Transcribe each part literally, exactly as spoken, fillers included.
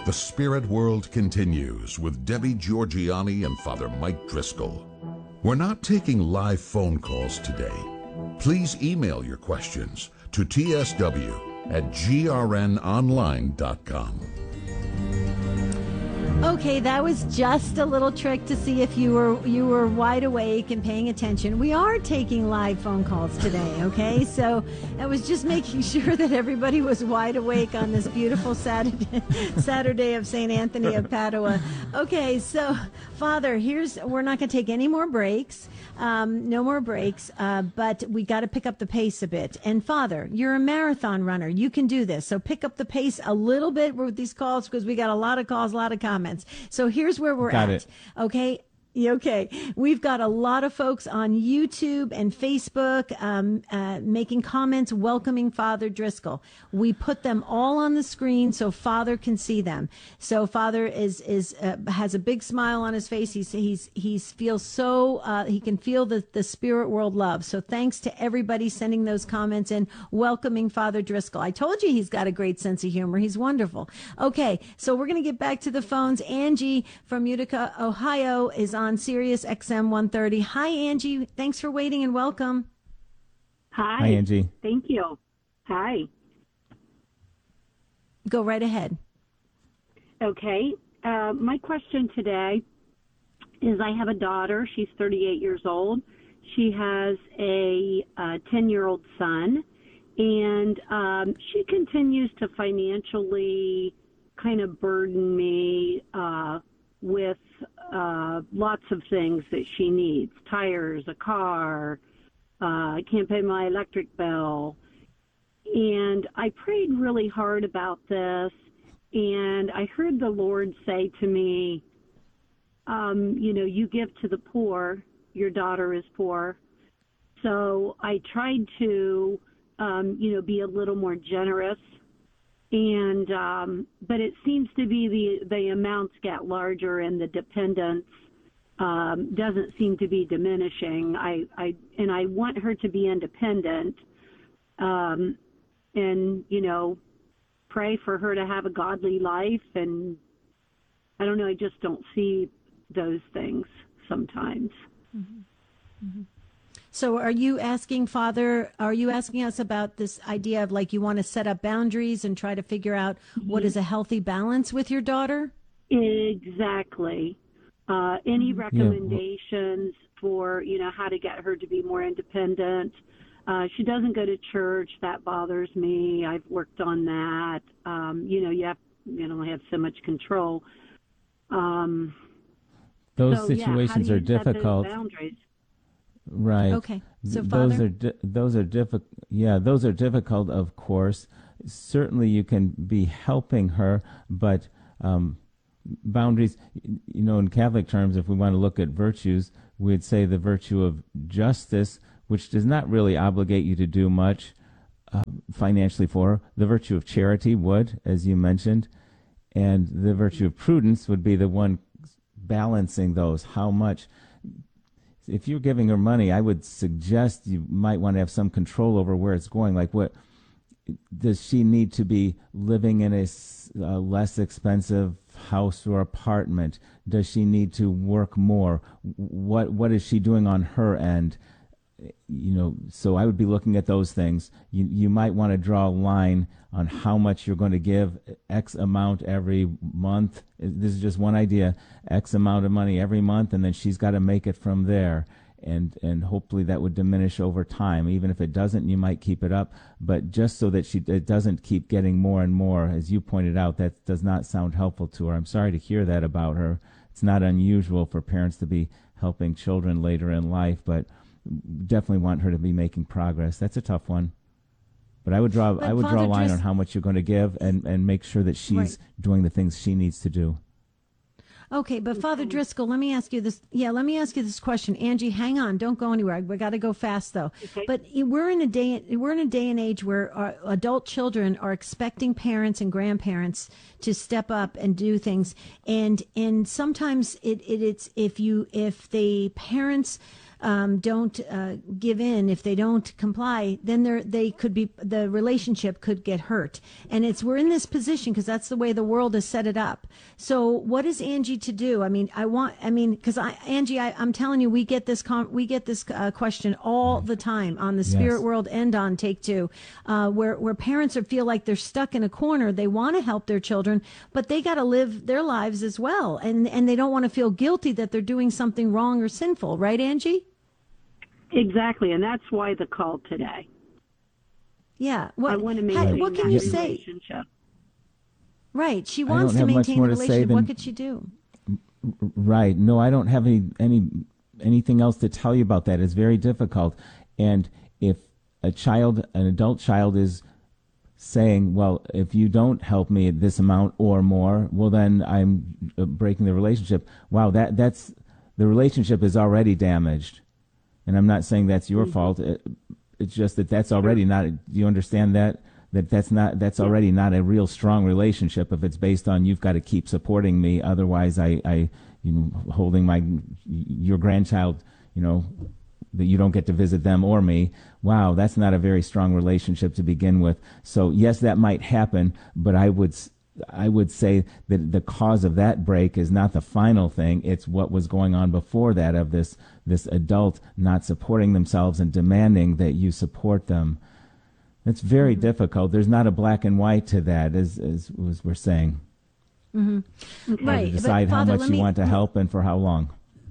The Spirit World continues with Debbie Georgianni and Father Mike Driscoll. We're not taking live phone calls today. Please email your questions to t s w at g r n online dot com. Okay, that was just a little trick to see if you were you were wide awake and paying attention. We are taking live phone calls today, okay? So I was just making sure that everybody was wide awake on this beautiful Saturday Saturday of Saint Anthony of Padua. Okay, so Father, here's we're not going to take any more breaks. Um, no more breaks, uh, but we got to pick up the pace a bit. And Father, you're a marathon runner. You can do this. So pick up the pace a little bit with these calls because we got a lot of calls, a lot of comments. So here's where we're got at. It. Okay. Okay. We've got a lot of folks on YouTube and Facebook um, uh, making comments welcoming Father Driscoll. We put them all on the screen so Father can see them. So Father is is uh, has a big smile on his face. He's he's he feels so uh, he can feel the the spirit world love. So thanks to everybody sending those comments in welcoming Father Driscoll. I told you he's got a great sense of humor. He's wonderful. Okay, so we're going to get back to the phones. Angie from Utica, Ohio is on on Sirius X M one thirty. Hi, Angie. Thanks for waiting and welcome. Hi. Hi, Angie. Thank you. Hi. Go right ahead. Okay. Uh, my question today is I have a daughter. She's thirty-eight years old. She has a ten-year-old son, and um, she continues to financially kind of burden me uh, with uh, lots of things that she needs, tires, a car, uh, I can't pay my electric bill. And I prayed really hard about this, and I heard the Lord say to me, um, you know, you give to the poor, your daughter is poor. So I tried to, um, you know, be a little more generous. And, um, but it seems to be the, the amounts get larger and the dependence, um, doesn't seem to be diminishing. I, I, and I want her to be independent, um, and, you know, pray for her to have a godly life. And I don't know, I just don't see those things sometimes. Mm-hmm. Mm-hmm. So are you asking, Father, are you asking us about this idea of like you want to set up boundaries and try to figure out what is a healthy balance with your daughter? Exactly. Uh, any recommendations yeah. for, you know, how to get her to be more independent? Uh, she doesn't go to church. That bothers me. I've worked on that. Um, you know, you have, you know, have so much control. Um, those so, situations yeah, are difficult. Boundaries? Right. Okay. So, those Father? are di- those are difficult. Yeah, those are difficult. Of course, certainly you can be helping her, but um, boundaries. You know, in Catholic terms, if we want to look at virtues, we'd say the virtue of justice, which does not really obligate you to do much uh, financially for her. The virtue of charity would, as you mentioned, and the virtue of prudence would be the one balancing those. How much? If you're giving her money, I would suggest you might want to have some control over where it's going. Like, what does she need to be living in a, a less expensive house or apartment? Does she need to work more? What What is she doing on her end? You know, so I would be looking at those things. You you might want to draw a line on how much you're going to give, X amount every month. This is just one idea, X amount of money every month, and then she's got to make it from there. And and hopefully that would diminish over time. Even if it doesn't, you might keep it up. But just so that she it doesn't keep getting more and more, as you pointed out, that does not sound helpful to her. I'm sorry to hear that about her. It's not unusual for parents to be helping children later in life, but definitely want her to be making progress. That's a tough one. But I would draw but I would Father draw a line Dris- on how much you're going to give and, and make sure that she's right. doing the things she needs to do. Okay, but Father Driscoll, let me ask you this. Yeah, let me ask you this question, Angie. Hang on, don't go anywhere. We got to go fast though. Okay. But we're in a day we're in a day and age where our adult children are expecting parents and grandparents to step up and do things, and and sometimes it, it it's if you if the parents um, don't uh, give in, if they don't comply, then they're, they could be, the relationship could get hurt. And it's, we're in this position because that's the way the world has set it up. So what is Angie to do? I mean, I want, I mean, because I, Angie, I, I'm telling you, we get this, con- we get this uh, question all the time on the Spirit Yes. World and on Take Two, uh, where where parents are, feel like they're stuck in a corner. They want to help their children, but they got to live their lives as well, and and they don't want to feel guilty that they're doing something wrong or sinful. Right, Angie? Exactly, and that's why the call today. Yeah. What, I want to how- maintain what can that you say? relationship. Right. She I wants don't to have much maintain more the to say relationship. than- What could she do? Right. No, I don't have any any anything else to tell you about that. It's very difficult. And if a child, an adult child, is saying, well, if you don't help me at this amount or more, well, then I'm uh, breaking the relationship. Wow, that that's the relationship is already damaged. And I'm not saying that's your mm-hmm. fault. It, it's just that that's already not, do you understand that? That that's not, that's yeah. already not a real strong relationship if it's based on you've got to keep supporting me. Otherwise, I, I, you know, holding my, your grandchild, you know, that you don't get to visit them or me. Wow, that's not a very strong relationship to begin with. So yes, that might happen, but I would, I would say that the cause of that break is not the final thing. It's what was going on before that, of this, this adult not supporting themselves and demanding that you support them. It's very mm-hmm. difficult. There's not a black and white to that, as, as, as we're saying. Mm-hmm. Okay. Right. To decide but, how Father, much me, you want to help and for how long.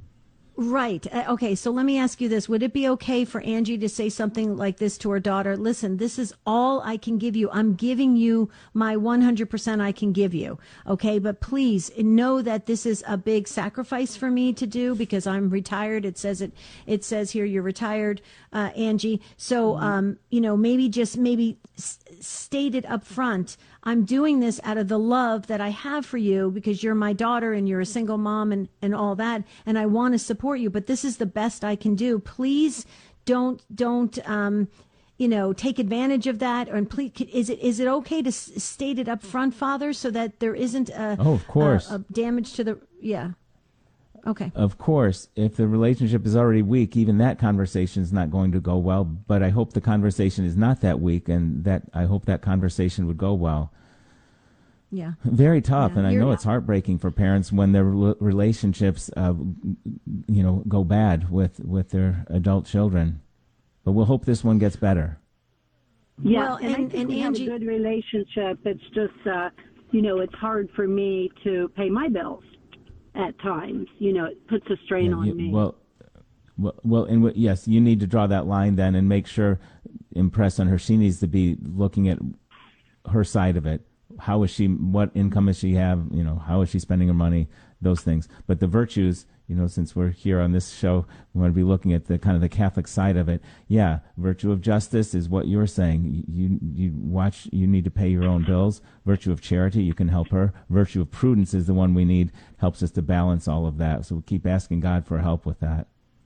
Right. Uh, okay. So let me ask you this. Would it be okay for Angie to say something like this to her daughter? Listen, this is all I can give you. I'm giving you my one hundred percent I can give you. Okay. But please know that this is a big sacrifice for me to do because I'm retired. It says it, it says here you're retired, uh, Angie. So, mm-hmm. um, you know, maybe just maybe s- state it up front. I'm doing this out of the love that I have for you because you're my daughter and you're a single mom and, and all that. And I want to support you, but this is the best I can do. Please don't, don't, um, you know, take advantage of that. Or please, is it, is it okay to s- state it up front, Father, so that there isn't a, oh, of course. a, a damage to the, yeah. Okay. Of course, if the relationship is already weak, even that conversation is not going to go well. But I hope the conversation is not that weak, and that I hope that conversation would go well. Yeah. Very tough, yeah. and I You're, know it's heartbreaking for parents when their re- relationships, uh, you know, go bad with, with their adult children. But we'll hope this one gets better. Yeah, well, and, and, I think and we Angie, have a good relationship. It's just, uh, you know, it's hard for me to pay my bills. At times, you know, it puts a strain yeah, on you, me. Well, well, well, and w- yes, you need to draw that line then and make sure, impress on her. She needs to be looking at her side of it. How is she? What income does she have? You know, how is she spending her money? Those things. But the virtues, you know, since we're here on this show, we want to be looking at the kind of the Catholic side of it. Yeah, virtue of justice is what you're saying. You you watch. You need to pay your own bills. Virtue of charity, you can help her. Virtue of prudence is the one we need. Helps us to balance all of that. So we keep asking God for help with that.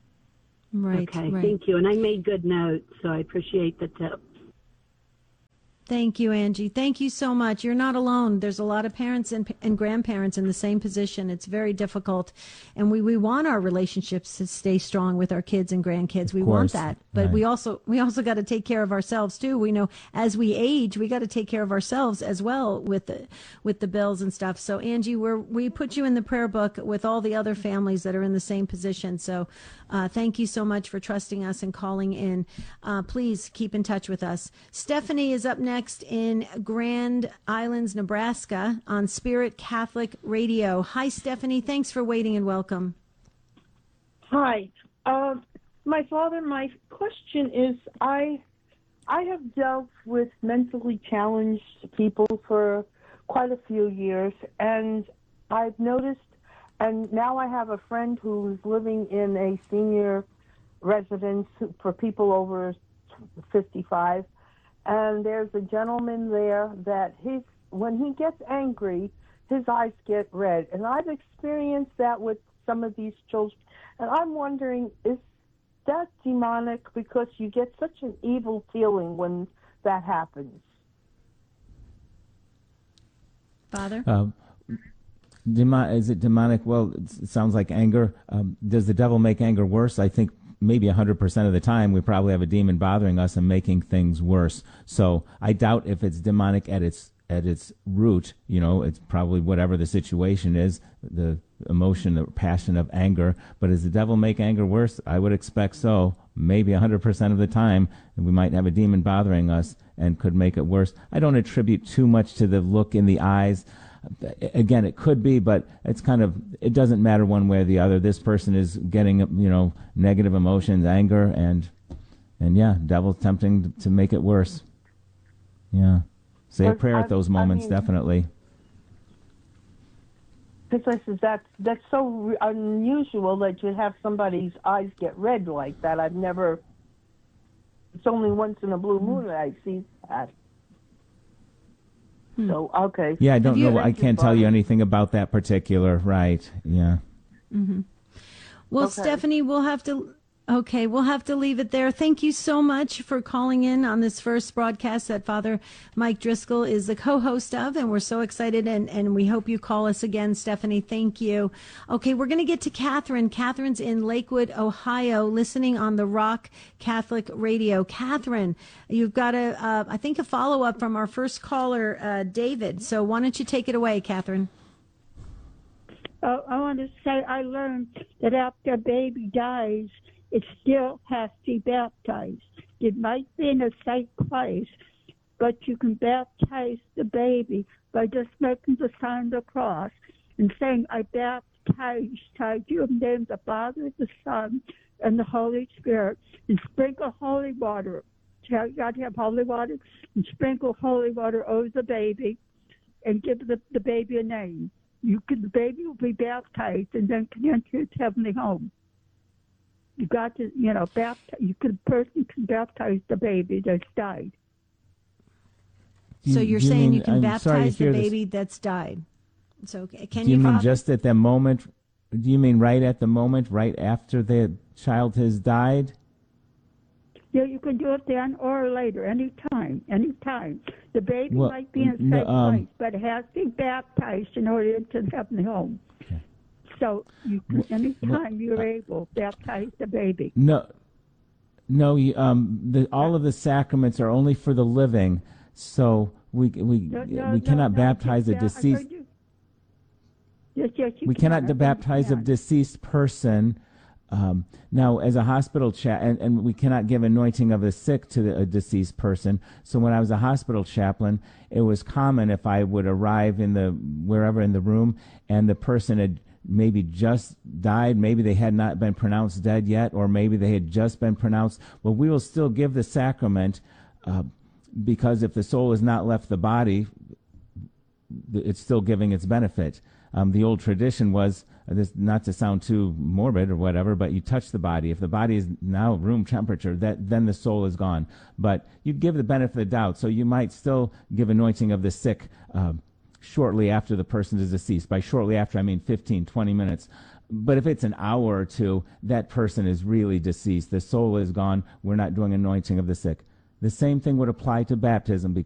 Right. Okay. Right. Thank you. And I made good notes, so I appreciate the tip. Thank you, Angie. Thank you so much. You're not alone. There's a lot of parents and, and grandparents in the same position. It's very difficult. And we, we want our relationships to stay strong with our kids and grandkids. Of we course. want that. But right. we also we also got to take care of ourselves too. We know as we age, we got to take care of ourselves as well with the with the bills and stuff. So Angie, we're we put you in the prayer book with all the other families that are in the same position. So uh, thank you so much for trusting us and calling in. Uh, please keep in touch with us. Stephanie is up next. Next in Grand Islands, Nebraska on Spirit Catholic Radio. Hi, Stephanie. Thanks for waiting and welcome. Hi. Uh, my father, my question is, I I have dealt with mentally challenged people for quite a few years, and I've noticed, and now I have a friend who's living in a senior residence for people over fifty-five. And there's a gentleman there that he, when he gets angry, his eyes get red. And I've experienced that with some of these children. And I'm wondering, is that demonic? Because you get such an evil feeling when that happens. Father? Um, demo- is it demonic? Well, it sounds like anger. Um, does the devil make anger worse? I think maybe one hundred percent of the time, we probably have a demon bothering us and making things worse. So I doubt if it's demonic at its at its root. You know, it's probably whatever the situation is, the emotion, the passion of anger. But does the devil make anger worse? I would expect so. Maybe one hundred percent of the time, we might have a demon bothering us and could make it worse. I don't attribute too much to the look in the eyes. Again, it could be, but it's kind of, it doesn't matter one way or the other. This person is getting, you know, negative emotions, anger, and, and yeah, devil's tempting to make it worse. Yeah. Say a prayer at those moments, I mean, definitely. Because that's, that's so unusual that you have somebody's eyes get red like that. I've never, it's only once in a blue moon that I see that. Hmm. So, okay. Yeah, I don't know. I can't tell you anything about that particular, right. Yeah. Mm-hmm. Well, okay. Stephanie, we'll have to... Okay, we'll have to leave it there. Thank you so much for calling in on this first broadcast that Father Mike Driscoll is the co-host of, and we're so excited, and, and we hope you call us again, Stephanie. Thank you. Okay, we're going to get to Catherine. Catherine's in Lakewood, Ohio, listening on the Rock Catholic Radio. Catherine, you've got a, uh, I think, a follow-up from our first caller, uh, David. So why don't you take it away, Catherine? Uh, I want to say I learned that after a baby dies, it still has to be baptized. It might be in a safe place, but you can baptize the baby by just making the sign of the cross and saying, I baptize you in the name of the Father, the Son, and the Holy Spirit, and sprinkle holy water. You got to have holy water, and sprinkle holy water over the baby, and give the, the baby a name. You can, the baby will be baptized and then can enter its heavenly home. You got to, you know, baptize. You could, person can baptize the baby that's died. So you're you saying mean, you can I'm baptize the baby this. that's died. So can do you, you mean Father? Just at the moment? Do you mean right at the moment, right after the child has died? Yeah, you can do it then or later, any time, any time. The baby well, might be in a no, safe um, place, but it has to be baptized in order to heavenly home. Okay. So you can, any well, time you're able, baptize the baby. No, no. You, um, the, all of the sacraments are only for the living, so we we no, no, we cannot no, baptize no, a deceased. Yes, yes, you we can. cannot baptize a deceased person. Um, now, as a hospital cha- and, and we cannot give anointing of the sick to the, a deceased person. So when I was a hospital chaplain, it was common if I would arrive in the wherever in the room and the person had maybe just died, maybe they had not been pronounced dead yet, or maybe they had just been pronounced, well, we will still give the sacrament uh, because if the soul has not left the body, it's still giving its benefit. Um, the old tradition was, uh, this, not to sound too morbid or whatever, but you touch the body. If the body is now room temperature, that then the soul is gone. But you give the benefit of the doubt, so you might still give anointing of the sick uh, shortly after the person is deceased. By shortly after, I mean fifteen, twenty minutes. But if it's an hour or two, that person is really deceased. The soul is gone. We're not doing anointing of the sick. The same thing would apply to baptism, because